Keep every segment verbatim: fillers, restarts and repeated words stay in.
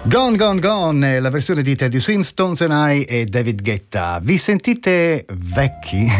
Gone Gone Gone, la versione di Teddy Swims, Stones and I e David Guetta. Vi sentite vecchi?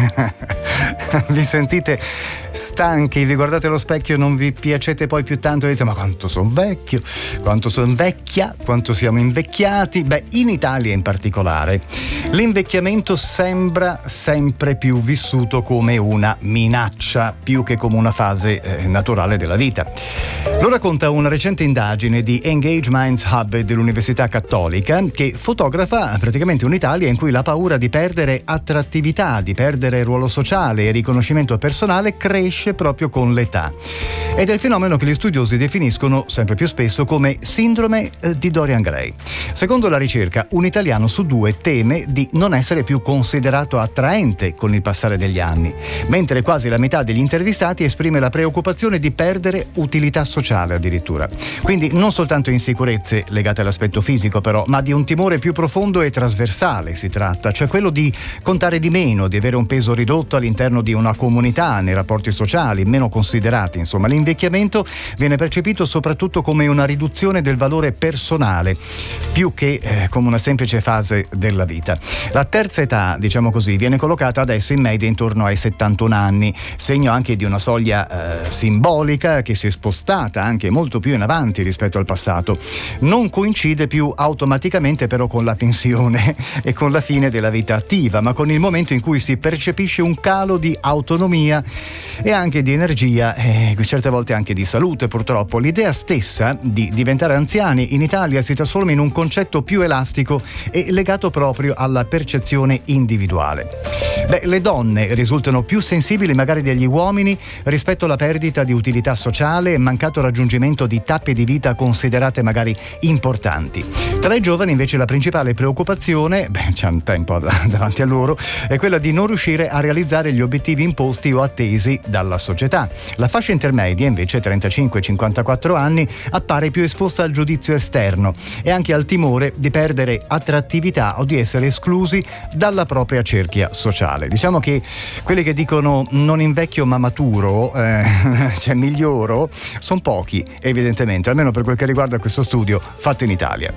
Vi sentite stanchi? Vi guardate allo specchio e non vi piacete poi più tanto e dite: ma quanto sono vecchio, quanto sono vecchia, quanto siamo invecchiati? Beh, in Italia in particolare l'invecchiamento sembra sempre più vissuto come una minaccia più che come una fase eh, naturale della vita. Lo racconta una recente indagine di Engage Minds Hub dell'Università Cattolica, che fotografa praticamente un'Italia in cui la paura di perdere attrattività, di perdere ruolo sociale e riconoscimento personale cresce proprio con l'età. Ed è il fenomeno che gli studiosi definiscono sempre più spesso come sindrome di Dorian Gray. Secondo la ricerca, un italiano su due teme di non essere più considerato attraente con il passare degli anni, mentre quasi la metà degli intervistati esprime la preoccupazione di perdere utilità sociale addirittura. Quindi non soltanto insicurezze legate all'aspetto fisico però, ma di un timore più profondo e trasversale si tratta, cioè quello di contare di meno, di avere un peso ridotto all'interno di una comunità, nei rapporti sociali, meno considerati. Insomma, l'invecchiamento viene percepito soprattutto come una riduzione del valore personale, più che eh, come una semplice fase della vita. La terza età, diciamo così, viene collocata adesso in media intorno ai settantuno anni, segno anche di una soglia eh, simbolica che si è spostata anche molto più in avanti rispetto al passato. Non coincide più automaticamente però con la pensione e con la fine della vita attiva, ma con il momento in cui si percepisce un calo di autonomia e anche di energia e certe volte anche di salute. Purtroppo l'idea stessa di diventare anziani in Italia si trasforma in un concetto più elastico e legato proprio alla percezione individuale. Beh, le donne risultano più sensibili magari degli uomini rispetto alla perdita di utilità sociale e mancato raggiungimento di tappe di vita considerate magari importanti. Tra i giovani invece la principale preoccupazione, beh, c'è un tempo davanti a loro, è quella di non riuscire a realizzare gli obiettivi imposti o attesi dalla società. La fascia intermedia invece, trentacinque cinquantaquattro anni, appare più esposta al giudizio esterno e anche al timore di perdere attrattività o di essere esclusi dalla propria cerchia sociale. Diciamo che quelli che dicono non invecchio ma maturo, eh, cioè miglioro, sono pochi evidentemente, almeno per quel che riguarda questo studio fatto in Italia.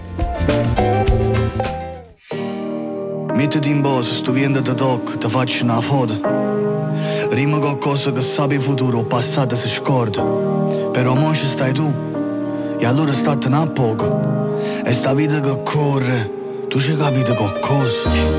Mettiti in posto, sto vendo da tocco, ti faccio una foto. Rima qualcosa che sape il futuro, il passato si scorda. Però mo ci stai tu, e allora statene a poco. E sta vita che corre, tu ci capite qualcosa.